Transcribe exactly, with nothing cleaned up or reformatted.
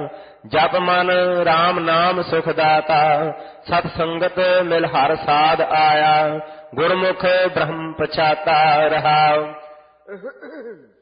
ਜਪ ਮਨ ਰਾਮ ਨਾਮ ਸੁਖ ਦਾਤਾ, ਸਤ ਸੰਗਤ ਮਿਲ ਹਰ ਸਾਧ ਆਇਆ, ਗੁਰਮੁਖ ਬ੍ਰਹਮ ਪਛਾਤਾ ਰਹਾਉ।